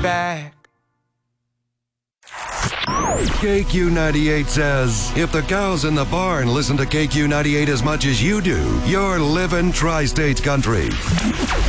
back. KQ98 says, if the cows in the barn listen to KQ98 as much as you do, you're living tri-states country.